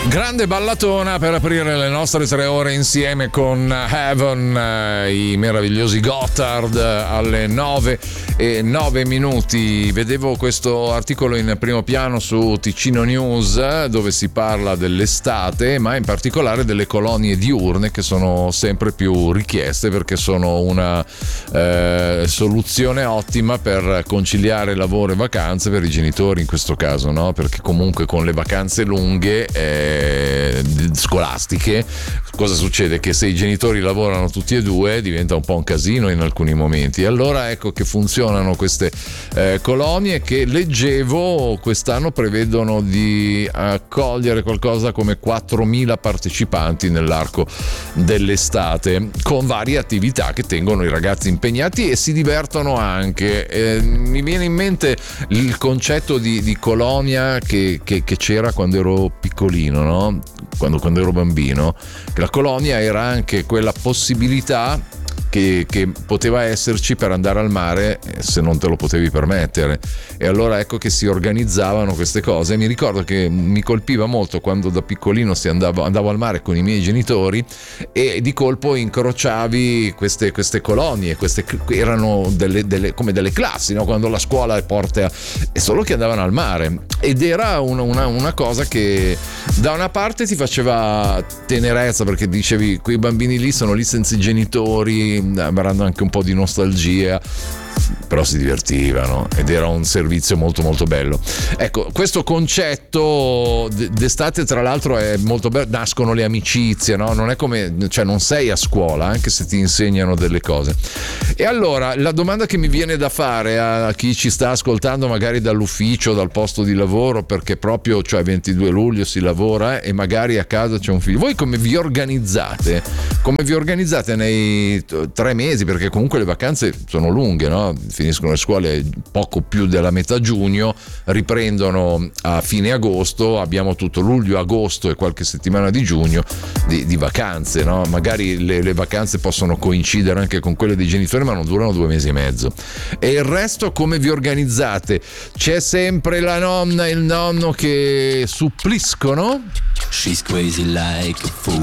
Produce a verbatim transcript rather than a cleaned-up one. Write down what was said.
Grande ballatona per aprire le nostre tre ore insieme con Heaven, eh, i meravigliosi Gotthard, alle nove e nove minuti. Vedevo questo articolo in primo piano su Ticino News dove si parla dell'estate, ma in particolare delle colonie diurne che sono sempre più richieste perché sono una eh, soluzione ottima per conciliare lavoro e vacanze per i genitori in questo caso, no? Perché comunque con le vacanze lunghe eh, scolastiche cosa succede? Che se i genitori lavorano tutti e due diventa un po' un casino in alcuni momenti. Allora ecco che funzionano queste eh, colonie che leggevo quest'anno prevedono di accogliere qualcosa come quattromila partecipanti nell'arco dell'estate con varie attività che tengono i ragazzi impegnati e si divertono anche. Eh, mi viene in mente il concetto di, di colonia che, che, che c'era quando ero piccolino, no? Quando, quando ero bambino, che la colonia era anche quella possibilità che, che poteva esserci per andare al mare se non te lo potevi permettere, e allora ecco che si organizzavano queste cose. Mi ricordo che mi colpiva molto quando da piccolino si andava, andavo al mare con i miei genitori e di colpo incrociavi queste, queste colonie, queste erano delle, delle, come delle classi, no? Quando la scuola porta, e solo che andavano al mare, ed era una, una, una cosa che da una parte ti faceva tenerezza perché dicevi quei bambini lì sono lì senza i genitori, avranno anche un po' di nostalgia, però si divertivano ed era un servizio molto molto bello. Ecco, questo concetto d'estate tra l'altro è molto bello, nascono le amicizie, no? Non è come, cioè non sei a scuola anche se ti insegnano delle cose. E allora la domanda che mi viene da fare a chi ci sta ascoltando magari dall'ufficio, dal posto di lavoro, perché proprio cioè ventidue luglio si lavora eh, e magari a casa c'è un figlio, voi come vi organizzate? Come vi organizzate nei tre mesi, perché comunque le vacanze sono lunghe, no? Finiscono le scuole poco più della metà giugno, riprendono a fine agosto, abbiamo tutto luglio, agosto e qualche settimana di giugno di, di vacanze, no? Magari le, le vacanze possono coincidere anche con quelle dei genitori, ma non durano due mesi e mezzo. E il resto come vi organizzate? C'è sempre la nonna e il nonno che suppliscono? She's crazy like a fool.